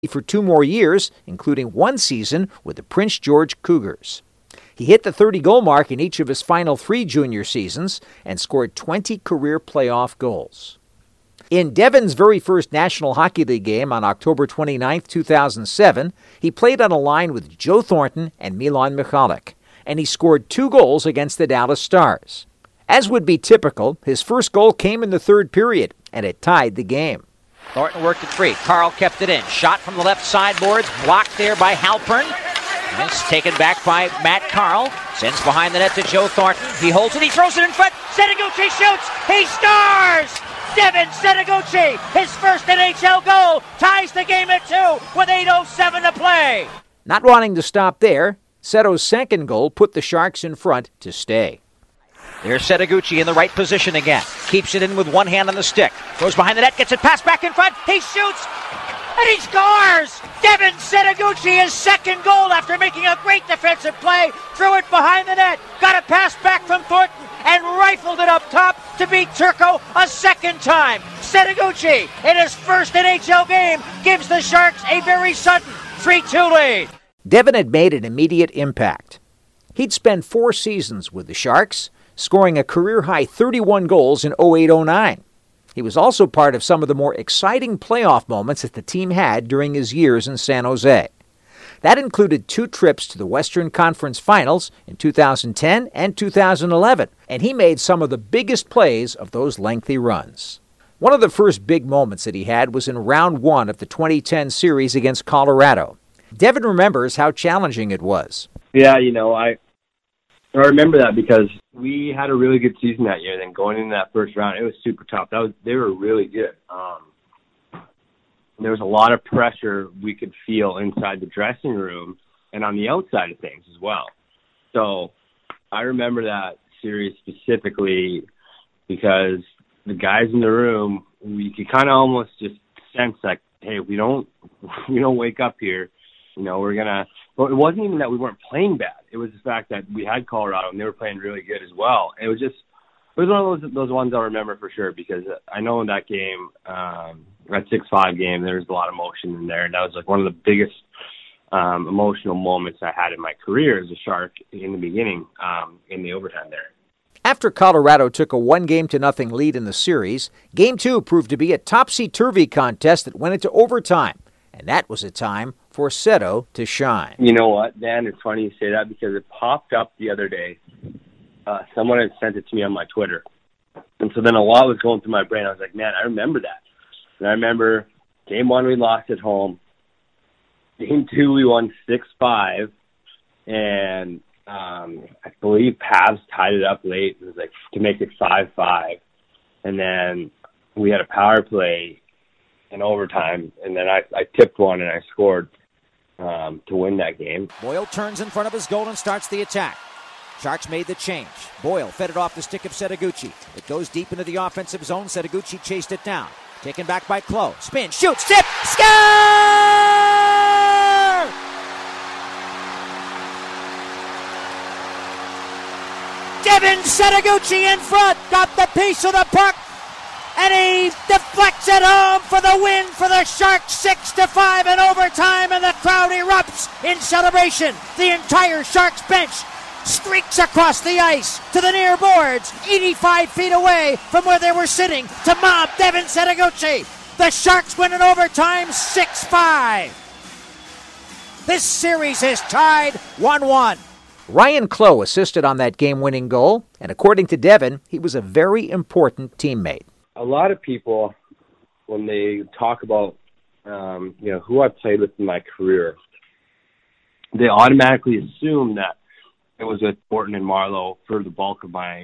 for 2 more years, including 1 season with the Prince George Cougars. He hit the 30-goal mark in each of his final 3 junior seasons and scored 20 career playoff goals. In Devin's very first National Hockey League game on October 29, 2007, he played on a line with Joe Thornton and Milan Michalek, and he scored 2 goals against the Dallas Stars. As would be typical, his first goal came in the 3rd period, and it tied the game. Thornton worked it free. Carl kept it in. Shot from the left sideboards, blocked there by Halpern. And it's taken back by Matt Carl. Sends behind the net to Joe Thornton. He holds it, he throws it in front. Setoguchi shoots! He scores! Devin Setoguchi, his first NHL goal, ties the game at 2 with 8:07 to play. Not wanting to stop there, Seto's second goal put the Sharks in front to stay. There's Setoguchi in the right position again. Keeps it in with one hand on the stick. Goes behind the net, gets it passed back in front. He shoots, and he scores! Devin Setoguchi, his second goal after making a great defensive play. Threw it behind the net, got a pass back from Thornton, and rifled it up top to beat Turco a second time. Setoguchi, in his first NHL game, gives the Sharks a very sudden 3-2 lead. Devin had made an immediate impact. He'd spent 4 seasons with the Sharks, scoring a career-high 31 goals in 08-09. He was also part of some of the more exciting playoff moments that the team had during his years in San Jose. That included 2 trips to the Western Conference Finals in 2010 and 2011, and he made some of the biggest plays of those lengthy runs. One of the first big moments that he had was in Round 1 of the 2010 series against Colorado. Devin remembers how challenging it was. Yeah, I remember that because we had a really good season that year. Then going into that first round, it was super tough. They were really good. There was a lot of pressure we could feel inside the dressing room and on the outside of things as well. So I remember that series specifically because the guys in the room, we could kind of almost just sense like, hey, we don't wake up here, we're gonna. But it wasn't even that we weren't playing bad. It was the fact that we had Colorado and they were playing really good as well. And it was one of those ones I'll remember for sure because I know in that game, that 6-5 game, there was a lot of emotion in there. And that was like one of the biggest emotional moments I had in my career as a Shark in the beginning, in the overtime there. After Colorado took a 1-0 lead in the series, Game 2 proved to be a topsy-turvy contest that went into overtime. And that was a time for Seto to shine. You know what, Dan? It's funny you say that because it popped up the other day. Someone had sent it to me on my Twitter. And so then a lot was going through my brain. I was like, man, I remember that. And I remember Game 1 we lost at home. Game 2 we won 6-5. And I believe Pavs tied it up late. It was like to make it 5-5. And then we had a power play in overtime, and then I tipped one and I scored to win that game. Boyle turns in front of his goal and starts the attack. Sharks made the change. Boyle fed it off the stick of Setoguchi. It goes deep into the offensive zone. Setoguchi chased it down. Taken back by Clough. Spin, shoots, tip, score! Devin Setoguchi in front, got the piece of the puck, and he deflects it home for the win for the Sharks, 6-5 in overtime, and the crowd erupts in celebration. The entire Sharks bench streaks across the ice to the near boards, 85 feet away from where they were sitting, to mob Devin Setoguchi. The Sharks win in overtime, 6-5. This series is tied 1-1. Ryan Clough assisted on that game-winning goal, and according to Devin, he was a very important teammate. A lot of people, when they talk about, who I played with in my career, they automatically assume that it was with Thornton and Marleau for the bulk of my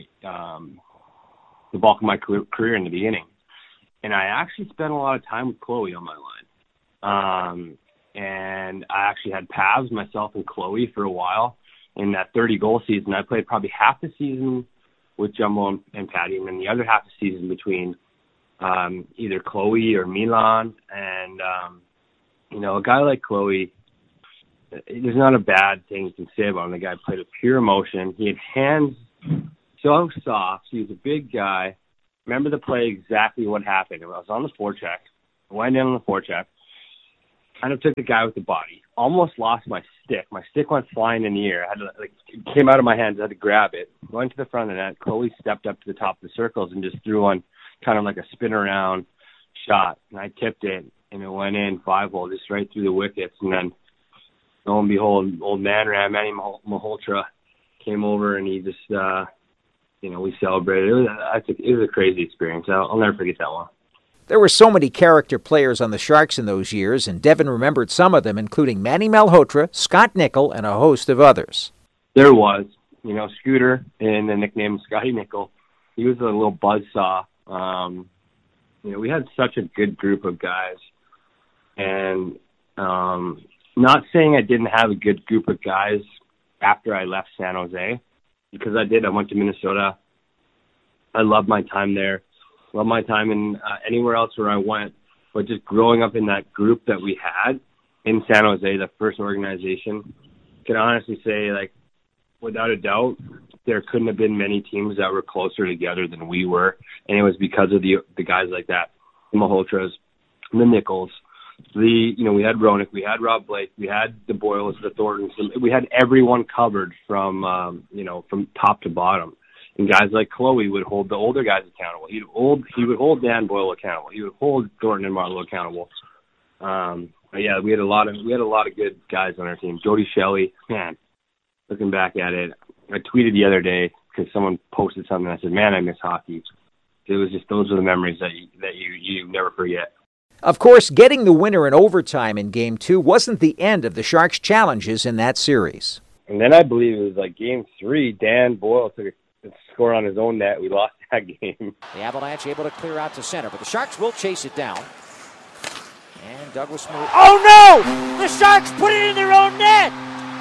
career in the beginning. And I actually spent a lot of time with Chloe on my line. And I actually had Pavs, myself and Chloe for a while. In that 30-goal season, I played probably half the season with Jumbo and Patty, and then the other half of the season between either Chloe or Milan. And, a guy like Chloe, there's not a bad thing you can say about him. The guy played with pure emotion. He had hands so soft. He was a big guy. Remember the play exactly what happened. I was on the forecheck. I went in on the forecheck. kind of took the guy with the body. Almost lost my stick. My stick went flying in the air. I had to, it came out of my hands. I had to grab it. Went to the front of the net. Chloe stepped up to the top of the circles and just threw one kind of like a spin around shot. And I tipped it, and it went in 5-hole, just right through the wickets. And then, lo and behold, old man Ram, Manny Malhotra, came over, and he just, we celebrated. It was a crazy experience. I'll never forget that one. There were so many character players on the Sharks in those years, and Devin remembered some of them, including Manny Malhotra, Scott Nickel, and a host of others. There was, Scooter, and the nickname Scotty Nickel. He was a little buzzsaw. We had such a good group of guys. And not saying I didn't have a good group of guys after I left San Jose, because I did. I went to Minnesota. I loved my time there. Loved my time in anywhere else where I went. But just growing up in that group that we had in San Jose, the first organization, can honestly say, without a doubt, there couldn't have been many teams that were closer together than we were. And it was because of the guys like that, the Malhotras, the Nichols. We had Roenick, we had Rob Blake, we had the Boyles, the Thorntons. We had everyone covered from top to bottom. And guys like Chloe would hold the older guys accountable. He would hold Dan Boyle accountable. He would hold Thornton and Marlowe accountable. But yeah, we had a lot of good guys on our team. Jody Shelley, man, looking back at it, I tweeted the other day because someone posted something. I said, "Man, I miss hockey." It was just, those are the memories that you never forget. Of course, getting the winner in overtime in Game 2 wasn't the end of the Sharks' challenges in that series. And then I believe it was Game 3, Dan Boyle took a score on his own net. We lost that game. The Avalanche able to clear out to center, but the Sharks will chase it down. And Douglas Murray. Oh no! The Sharks put it in their own net!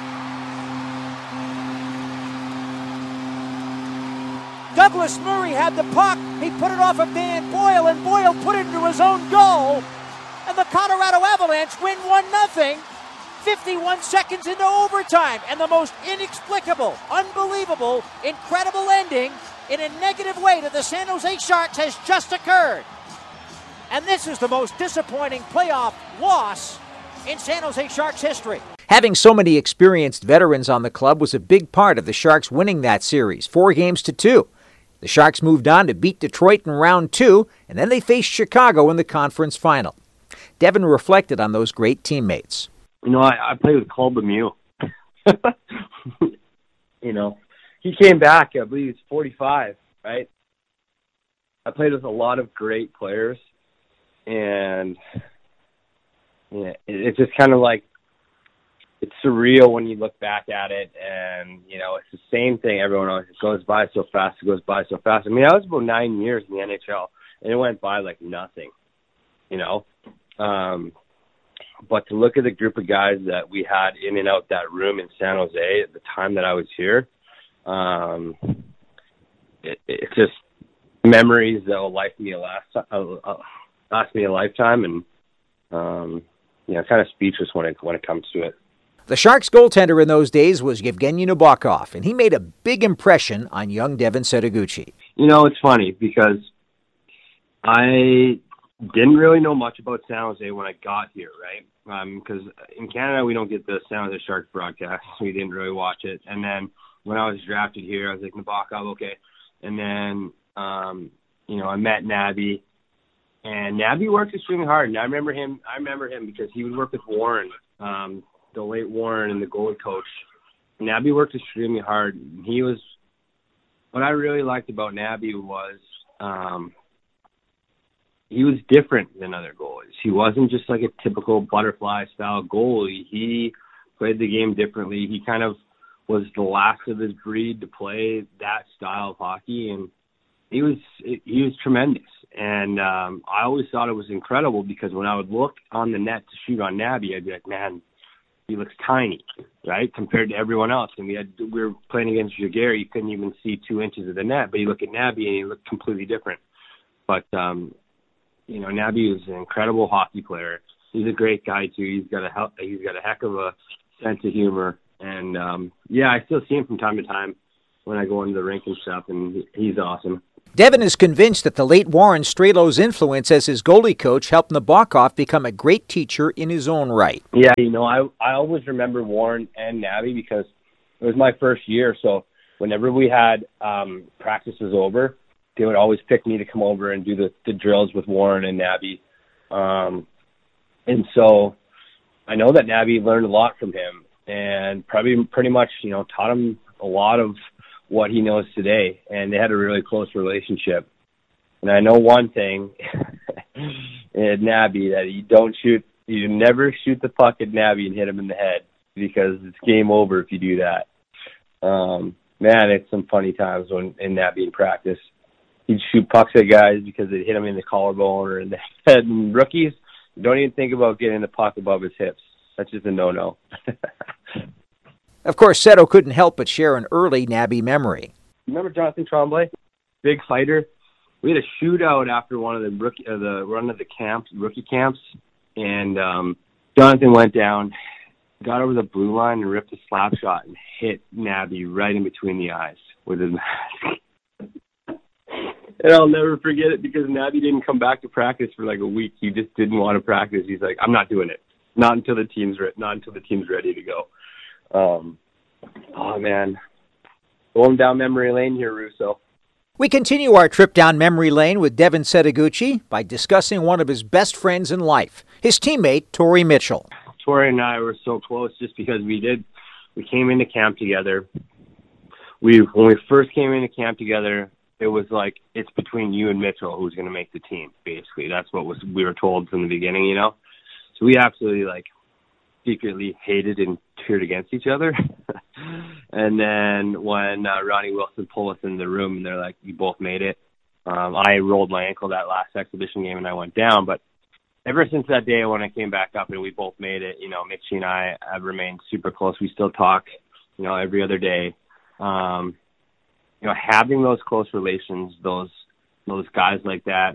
Douglas Murray had the puck. He put it off of Dan Boyle, and Boyle put it into his own goal. And the Colorado Avalanche win 1-0. 51 seconds into overtime, and the most inexplicable, unbelievable, incredible ending in a negative way to the San Jose Sharks has just occurred. And this is the most disappointing playoff loss in San Jose Sharks history. Having so many experienced veterans on the club was a big part of the Sharks winning that series, 4-2. The Sharks moved on to beat Detroit in round 2, and then they faced Chicago in the conference final. Devin reflected on those great teammates. I played with Claude Lemieux. He came back, I believe he's 45, right? I played with a lot of great players, and it's just kind of it's surreal when you look back at it, and, it's the same thing everyone else. It goes by so fast, I mean, I was about 9 years in the NHL, and it went by like nothing, But to look at the group of guys that we had in and out that room in San Jose at the time that I was here, it's just memories that will last me a lifetime, and kind of speechless when it comes to it. The Sharks goaltender in those days was Yevgeny Nabokov, and he made a big impression on young Devin Setoguchi. It's funny because I didn't really know much about San Jose when I got here, right? Because in Canada, we don't get the San Jose Sharks broadcast. We didn't really watch it. And then when I was drafted here, I was like, Nabokov, okay. And then, I met Nabby. And Nabby worked extremely hard. And I remember him because he would work with Warren, the late Warren and the goalie coach. Nabby worked extremely hard. What I really liked about Nabby was, he was different than other goalies. He wasn't just like a typical butterfly-style goalie. He played the game differently. He kind of was the last of his breed to play that style of hockey, and he was tremendous. And I always thought it was incredible because when I would look on the net to shoot on Nabby, I'd be like, man, he looks tiny, right, compared to everyone else. And we were playing against Jaguar. You couldn't even see 2 inches of the net, but you look at Nabby and he looked completely different. But Nabby was an incredible hockey player. He's a great guy too. He's got a heck of a sense of humor, and I still see him from time to time when I go into the rink and stuff, and he's awesome. Devin is convinced that the late Warren Strelow's influence as his goalie coach helped Nabokov become a great teacher in his own right. Yeah, I always remember Warren and Nabby because it was my first year. So whenever we had practices over, they would always pick me to come over and do the drills with Warren and Nabby. And so I know that Nabby learned a lot from him and pretty much, taught him a lot of what he knows today. And they had a really close relationship. And I know one thing at Nabby, that you never shoot the puck at Nabby and hit him in the head, because it's game over if you do that. Man, it's some funny times when in Nabby in practice. He'd shoot pucks at guys because they'd hit him in the collarbone or in the head. And rookies, don't even think about getting the puck above his hips. That's just a no-no. Of course, Seto couldn't help but share an early Nabby memory. Remember Jonathan Tremblay? Big fighter. We had a shootout after one of the run of the rookie camps, and Jonathan went down, got over the blue line and ripped a slap shot and hit Nabby right in between the eyes with his mask. And I'll never forget it because Nabby didn't come back to practice for like a week. He just didn't want to practice. He's like, I'm not doing it. Not until the team's ready to go. Oh man, going down memory lane here, Russo. We continue our trip down memory lane with Devin Setoguchi by discussing one of his best friends in life, his teammate Torrey Mitchell. Torrey and I were so close just because we came into camp together. When we first came into camp together, it was like, it's between you and Mitchell who's going to make the team, basically. That's what we were told from the beginning, So we absolutely, secretly hated and cheered against each other. And then when Ronnie Wilson pulled us in the room and they're like, you both made it. I rolled my ankle that last exhibition game and I went down. But ever since that day when I came back up and we both made it, Mitchie and I have remained super close. We still talk, every other day. Having those close relations, those guys like that,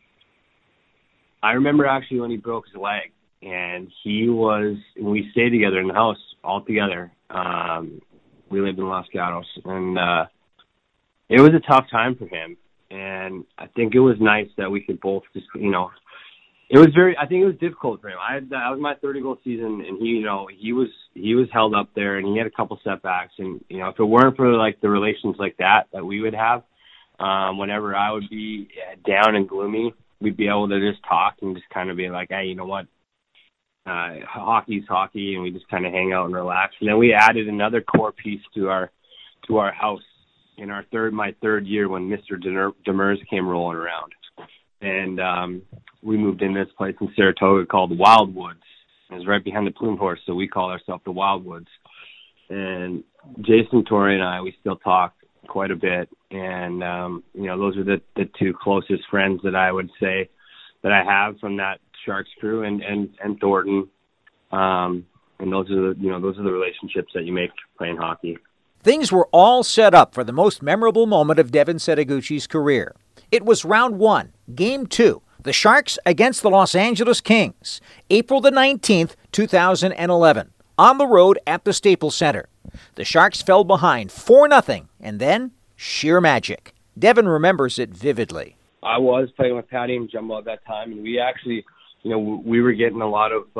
I remember actually when he broke his leg and we stayed together in the house all together. We lived in Los Gatos and, it was a tough time for him. And I think it was nice that we could both just, I think it was difficult for him. That was my 30-goal season, and he was held up there, and he had a couple setbacks. And if it weren't for the relations like that we would have, whenever I would be down and gloomy, we'd be able to just talk and just kind of be like, hey, you know what? Hockey's hockey, and we just kind of hang out and relax. And then we added another core piece to our house in my third year when Mr. Demers came rolling around. And we moved in this place in Saratoga called Wildwoods. It was right behind the Plume Horse, so we call ourselves the Wildwoods. And Jason Torrey and I, we still talk quite a bit. And, those are the two closest friends that I would say that I have from that Sharks crew and Thornton. And those are the relationships that you make playing hockey. Things were all set up for the most memorable moment of Devin Setoguchi's career. It was round 1, game 2, the Sharks against the Los Angeles Kings, April the 19th, 2011, on the road at the Staples Center. The Sharks fell behind 4-0, and then sheer magic. Devin remembers it vividly. I was playing with Patty and Jumbo at that time, and we actually, we were getting a lot of,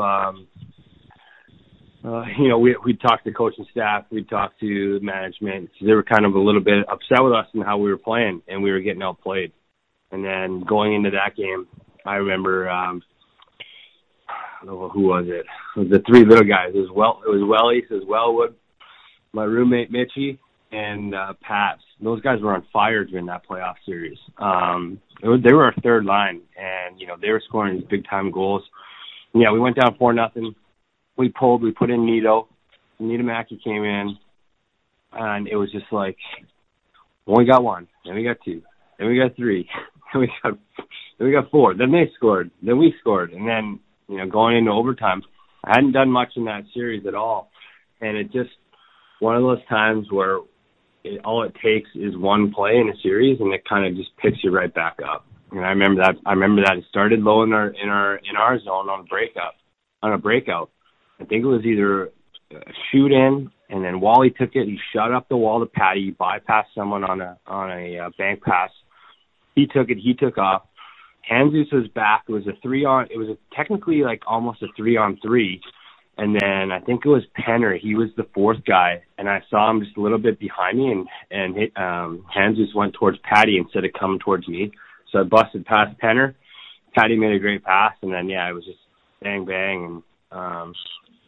we'd talk to coaching staff, we'd talk to management. They were kind of a little bit upset with us and how we were playing, and we were getting outplayed. And then going into that game, I remember, I don't know who was it. It was the three little guys. It was Welly, it was Wellwood, my roommate Mitchie, and Pats. Those guys were on fire during that playoff series. They were our third line, and they were scoring these big time goals. And, we went down 4-0. We put in Nito. Nito Mackey came in, and it was just like, well, we got 1, then we got 2, then we got 3, then we got 4. Then they scored, then we scored, and then going into overtime, I hadn't done much in that series at all, and it just one of those times where all it takes is one play in a series, and it kind of just picks you right back up. And I remember that it started low in our zone on a breakout. I think it was either a shoot in, and then Wally took it. He shot up the wall to Patty. He bypassed someone on a bank pass, He took it. He took off. Jesus was back. It was technically like almost a 3-on-3. And then I think it was Penner. He was the fourth guy, and I saw him just a little bit behind me, and Jesus went towards Patty instead of coming towards me. So I busted past Penner. Patty made a great pass, and then it was just bang bang, and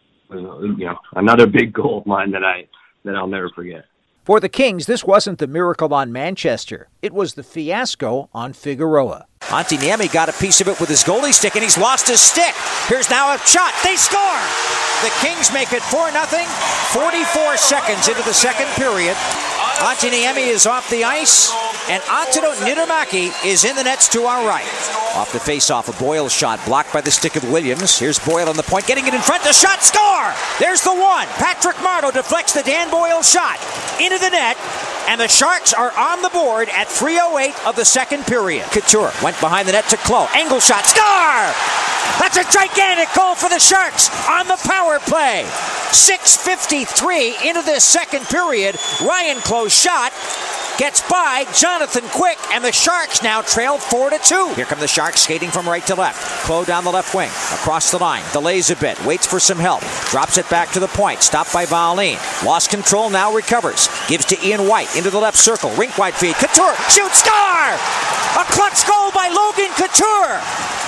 another big goal of mine that I'll never forget. For the Kings, this wasn't the miracle on Manchester. It was the fiasco on Figueroa. Antti Niemi got a piece of it with his goalie stick, and he's lost his stick. Here's now a shot. They score! The Kings make it 4-0. 44 seconds into the second period. Antti Niemi is off the ice, and Antero Niedermäki is in the nets to our right. Off the face-off, a Boyle shot blocked by the stick of Williams. Here's Boyle on the point, getting it in front. The shot, score! There's the one. Patrick Marleau deflects the Dan Boyle shot into the net, and the Sharks are on the board at 3:08 of the second period. Couture went behind the net to Clough. Angle shot, score! That's a gigantic goal for the Sharks on the power play. 6:53 into this second period. Ryan Clough's shot gets by Jonathan Quick, and the Sharks now trail 4-2. Here come the Sharks skating from right to left. Clough down the left wing, across the line, delays a bit, waits for some help, drops it back to the point, stopped by Valin. Lost control, now recovers, gives to Ian White into the left circle, rink wide feed, Couture, shoots, score! A clutch goal by Logan Couture.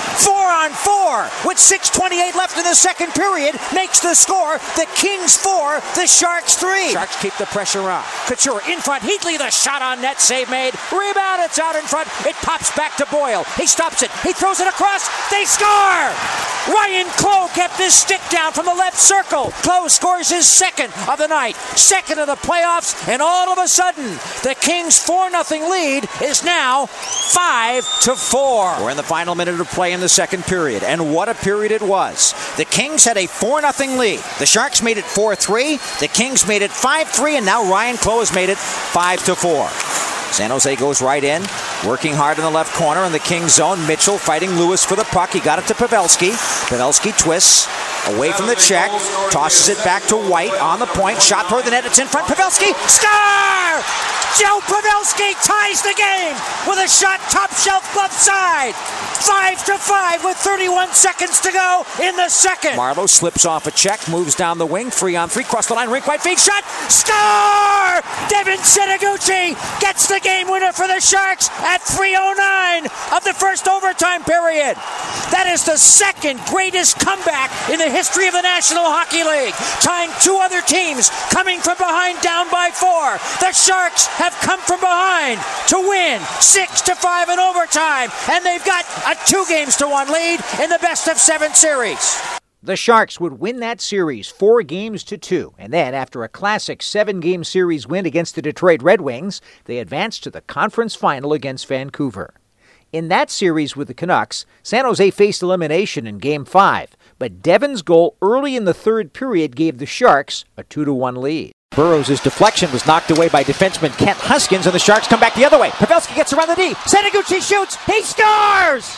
4-on-4 with 6:28 left in the second period, makes the score. The Kings 4, the Sharks 3. Sharks keep the pressure on. Couture in front, Heatley, the shot on net, save made. Rebound, it's out in front. It pops back to Boyle. He stops it. He throws it across. They score! Ryan Clough kept his stick down from the left circle. Clough scores his second of the night, second of the playoffs, and all of a sudden, the Kings' 4-0 lead is now 5-4. We're in the final minute of play in the second period, and what a period it was. The Kings had a 4-0 lead. The Sharks made it 4-3. The Kings made it 5-3, and now Ryan Clough has made it 5-4. San Jose goes right in, working hard in the left corner in the Kings zone. Mitchell fighting Lewis for the puck. He got it to Pavelski. Pavelski twists away from the check, tosses it back to White on the point. Shot toward the net. It's in front. Pavelski, score! Joe Pavelski ties the game with a shot top shelf glove side. 5-5 with 31 seconds to go in the second. Marleau slips off a check, moves down the wing, 3-on-3, cross the line, rink wide feed, shot, score! Devin Setoguchi gets the game winner for the Sharks at 3:09 of the first overtime period. That is the second greatest comeback in the history of the National Hockey League, tying two other teams coming from behind down by 4. The Sharks have come from behind to win 6-5 in overtime, and they've got a 2-1 lead in the best-of-7 series. The Sharks would win that series 4-2, and then after a classic 7-game series win against the Detroit Red Wings, they advanced to the conference final against Vancouver. In that series with the Canucks, San Jose faced elimination in Game 5, but Devin's goal early in the third period gave the Sharks a 2-1 lead. Burrows' deflection was knocked away by defenseman Kent Huskins, and the Sharks come back the other way. Pavelski gets around the D. Setoguchi shoots. He scores!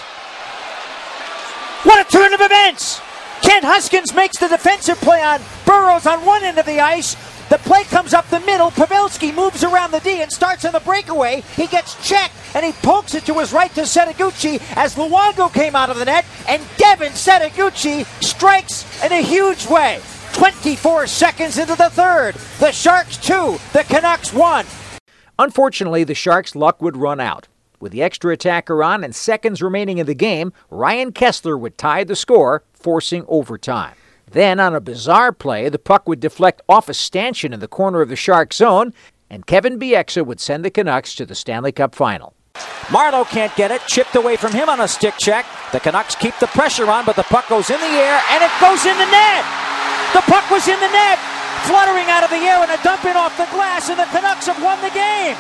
What a turn of events! Kent Huskins makes the defensive play on Burrows on one end of the ice. The play comes up the middle. Pavelski moves around the D and starts on the breakaway. He gets checked, and he pokes it to his right to Setoguchi as Luongo came out of the net, and Devin Setoguchi strikes in a huge way. 24 seconds into the third. The Sharks 2, the Canucks 1. Unfortunately, the Sharks' luck would run out. With the extra attacker on and seconds remaining in the game, Ryan Kesler would tie the score, forcing overtime. Then, on a bizarre play, the puck would deflect off a stanchion in the corner of the Sharks zone, and Kevin Bieksa would send the Canucks to the Stanley Cup final. Marleau can't get it, chipped away from him on a stick check. The Canucks keep the pressure on, but the puck goes in the air, and it goes in the net! The puck was in the net, fluttering out of the air and a dump in off the glass, and the Canucks have won the game!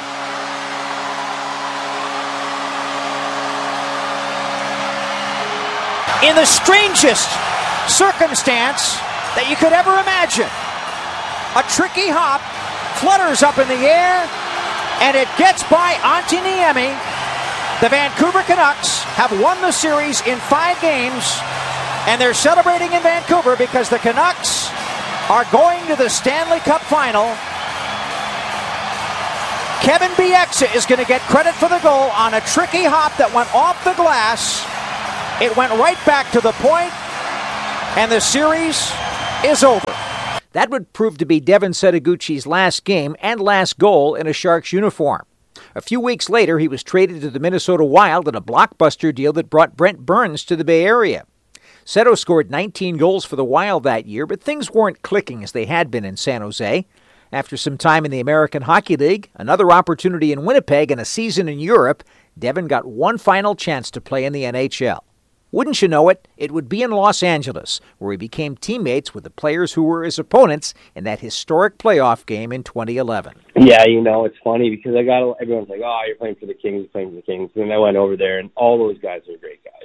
In the strangest circumstance that you could ever imagine, a tricky hop flutters up in the air, and it gets by Antti Niemi. The Vancouver Canucks have won the series in 5 games, and they're celebrating in Vancouver because the Canucks are going to the Stanley Cup final. Kevin Bieksa Mensah is going to get credit for the goal on a tricky hop that went off the glass. It went right back to the point, and the series is over. That would prove to be Devin Setoguchi's last game and last goal in a Sharks uniform. A few weeks later, he was traded to the Minnesota Wild in a blockbuster deal that brought Brent Burns to the Bay Area. Seto scored 19 goals for the Wild that year, but things weren't clicking as they had been in San Jose. After some time in the American Hockey League, another opportunity in Winnipeg, and a season in Europe, Devin got one final chance to play in the NHL. Wouldn't you know it, it would be in Los Angeles, where he became teammates with the players who were his opponents in that historic playoff game in 2011. Yeah, it's funny because everyone's like, oh, you're playing for the Kings, And I went over there, and all those guys are great guys.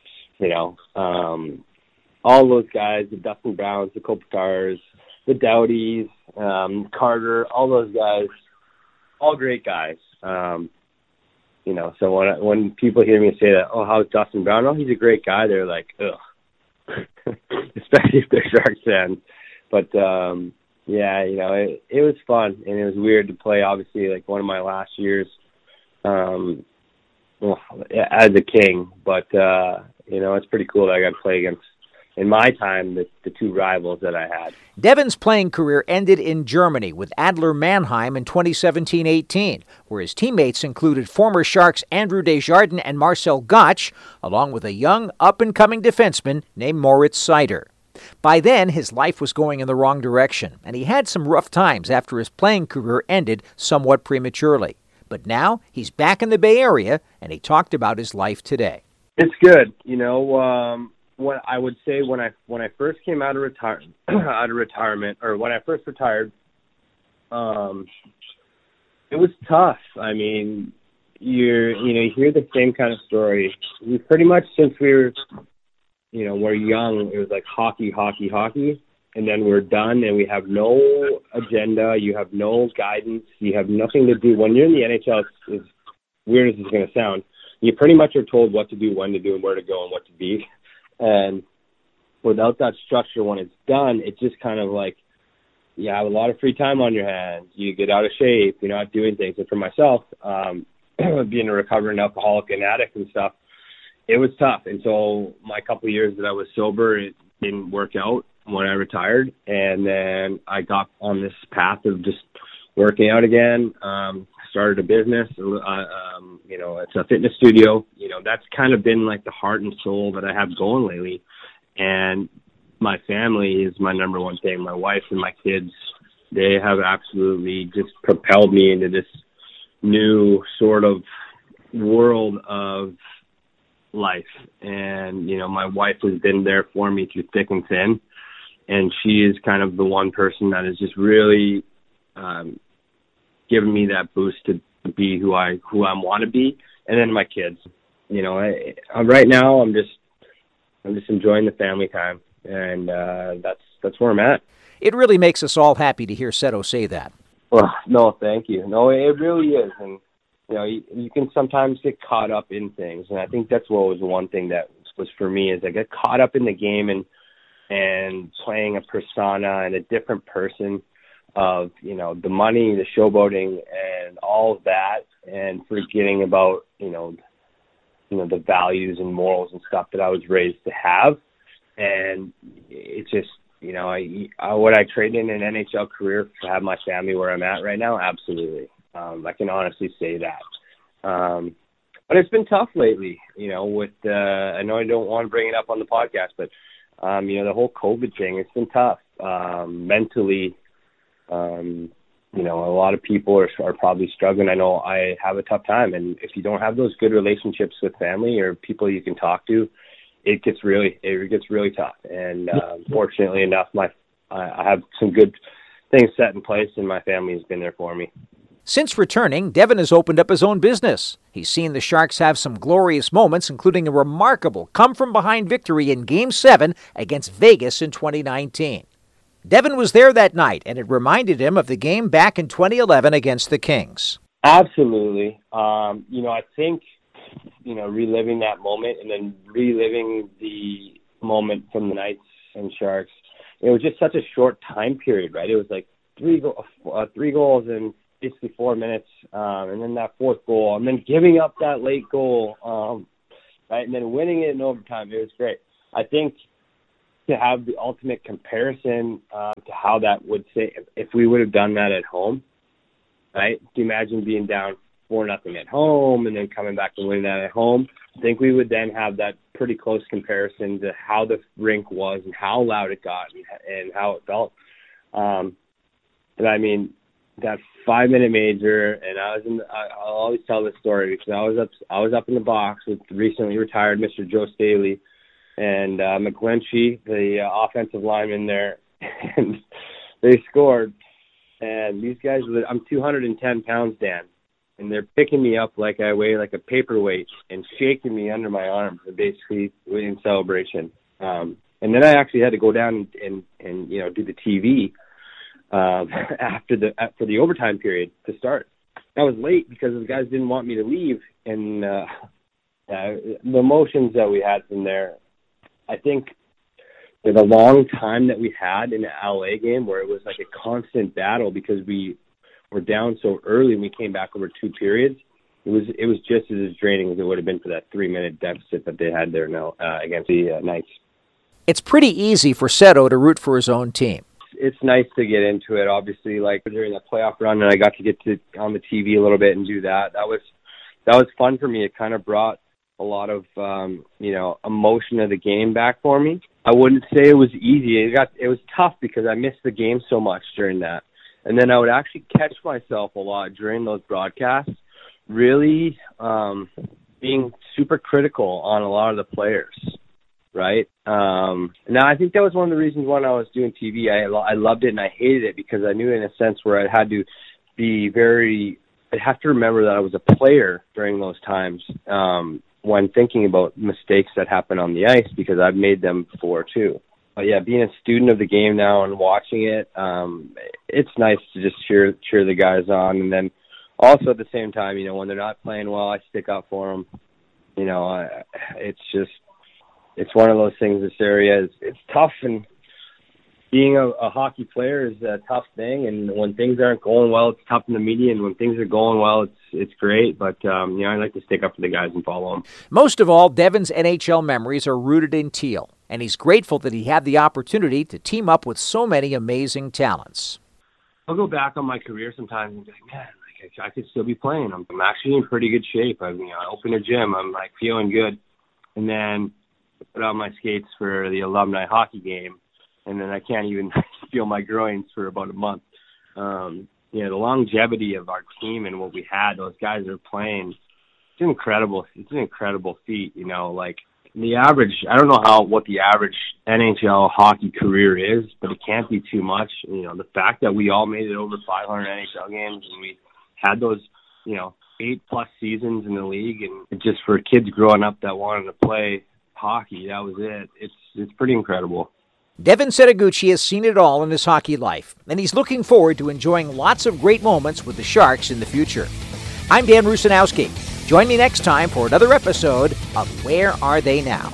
All those guys, the Dustin Browns, the Kopitars, the Dowdies, Carter, all those guys, all great guys. So when people hear me say that, oh, how's Dustin Brown? Oh, he's a great guy. They're like, ugh, especially if they're Sharks fans. But it was fun, and it was weird to play. Obviously, like one of my last years, as a King. But it's pretty cool that I got to play against, in my time, the two rivals that I had. Devin's playing career ended in Germany with Adler Mannheim in 2017-18, where his teammates included former Sharks Andrew Desjardins and Marcel Gottsch, along with a young, up-and-coming defenseman named Moritz Seider. By then, his life was going in the wrong direction, and he had some rough times after his playing career ended somewhat prematurely. But now, he's back in the Bay Area, and he talked about his life today. It's good. What I would say when I first came out of retirement, or when I first retired, it was tough. I mean, you hear the same kind of story. We pretty much, since we're young, it was like hockey, and then we're done, and we have no agenda. You have no guidance. You have nothing to do. When you're in the NHL, as weird as it's going to sound, you pretty much are told what to do, when to do, and where to go, and what to be. And without that structure, when it's done, it's just kind of like you have a lot of free time on your hands. You get out of shape. You're not doing things. And for myself, being a recovering alcoholic and addict and stuff, it was tough. And so my couple of years that I was sober, it didn't work out when I retired. And then I got on this path of just working out again. Started a business. It's a fitness studio. That's kind of been like the heart and soul that I have going lately. And my family is my number one thing. My wife and my kids, they have absolutely just propelled me into this new sort of world of life. And, my wife has been there for me through thick and thin. And she is kind of the one person that has just really given me that boost to be who I want to be. And then my kids, right now I'm just enjoying the family time, and that's where I'm at. It really makes us all happy to hear Seto say that. Well, no, thank you. No, it really is. And, you can sometimes get caught up in things. And I think that's what was one thing that was for me, is I get caught up in the game and playing a persona and a different person of, the money, the showboating, and all of that, and forgetting about, the values and morals and stuff that I was raised to have. And it's just, would I trade in an NHL career to have my family where I'm at right now? Absolutely. I can honestly say that. But it's been tough lately, with, I know I don't want to bring it up on the podcast, but, the whole COVID thing, it's been tough. Mentally, a lot of people are probably struggling. I know I have a tough time, and if you don't have those good relationships with family or people you can talk to, it gets really tough. And fortunately enough, I have some good things set in place, and my family has been there for me. Since returning, Devin has opened up his own business. He's seen the Sharks have some glorious moments, including a remarkable come-from-behind victory in Game 7 against Vegas in 2019. Devin was there that night, and it reminded him of the game back in 2011 against the Kings. Absolutely. I think, reliving that moment and then reliving the moment from the Knights and Sharks, it was just such a short time period, right? It was like three goals in basically 4 minutes, and then that fourth goal, and then giving up that late goal, right, and then winning it in overtime. It was great. I think to have the ultimate comparison to how that would say if we would have done that at home, right? Can you imagine being down 4-0 at home and then coming back and winning that at home? I think we would then have that pretty close comparison to how the rink was and how loud it got and how it felt. And I mean, that 5-minute major, and I'll always tell this story because I was up in the box with recently retired Mr. Joe Staley and McGlinchey, the offensive lineman there, and they scored. And these guys, I'm 210 pounds, Dan, and they're picking me up like I weigh like a paperweight and shaking me under my arms, and basically in celebration. And then I actually had to go down and do the TV after the overtime period to start. I was late because the guys didn't want me to leave, and the emotions that we had from there, I think the long time that we had in the LA game where it was like a constant battle because we were down so early and we came back over 2 periods, it was just as draining as it would have been for that 3-minute deficit that they had there now against the Knights. It's pretty easy for Seto to root for his own team. It's nice to get into it, obviously, like during that playoff run, and I got to get on the TV a little bit and do that. That was fun for me. It kind of brought a lot of, emotion of the game back for me. I wouldn't say it was easy. It was tough because I missed the game so much during that. And then I would actually catch myself a lot during those broadcasts, really being super critical on a lot of the players. Right. Now, I think that was one of the reasons when I was doing TV, I loved it and I hated it because I knew in a sense where I had to be I'd have to remember that I was a player during those times when thinking about mistakes that happen on the ice because I've made them before too. But yeah, being a student of the game now and watching it, it's nice to just cheer the guys on. And then also at the same time, when they're not playing well, I stick up for them. It's one of those things. This area it's tough, and being a hockey player is a tough thing. And when things aren't going well, it's tough in the media. And when things are going well, it's great. But I like to stick up for the guys and follow them. Most of all, Devin's NHL memories are rooted in teal, and he's grateful that he had the opportunity to team up with so many amazing talents. I'll go back on my career sometimes and be like, man, I could still be playing. I'm actually in pretty good shape. I opened a gym. I'm feeling good, and then put on my skates for the alumni hockey game, and then I can't even feel my groins for about a month. The longevity of our team and what we had, those guys are playing, it's incredible. It's an incredible feat, like the average, I don't know what the average NHL hockey career is, but it can't be too much. The fact that we all made it over 500 NHL games and we had those, 8+ seasons in the league, and just for kids growing up that wanted to play hockey, that was it. It's pretty incredible. Devin Setoguchi has seen it all in his hockey life, and he's looking forward to enjoying lots of great moments with the Sharks in the future. I'm Dan Rusanowski. Join me next time for another episode of Where Are They Now?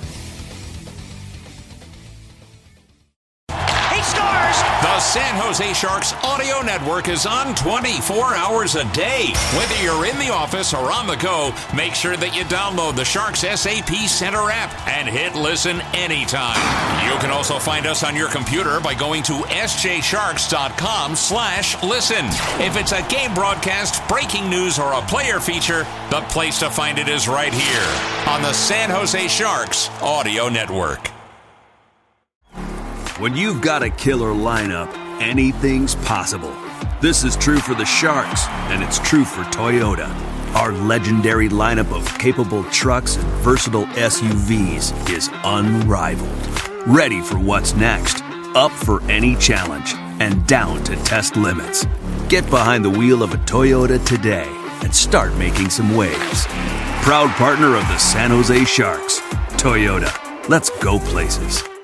He scores! The San Jose Sharks Audio Network is on 24 hours a day. Whether you're in the office or on the go, make sure that you download the Sharks SAP Center app and hit listen anytime. You can also find us on your computer by going to sjsharks.com/listen. If it's a game broadcast, breaking news, or a player feature, the place to find it is right here on the San Jose Sharks Audio Network. When you've got a killer lineup, anything's possible. This is true for the Sharks, and it's true for Toyota. Our legendary lineup of capable trucks and versatile SUVs is unrivaled. Ready for what's next, up for any challenge, and down to test limits. Get behind the wheel of a Toyota today and start making some waves. Proud partner of the San Jose Sharks, Toyota. Let's go places.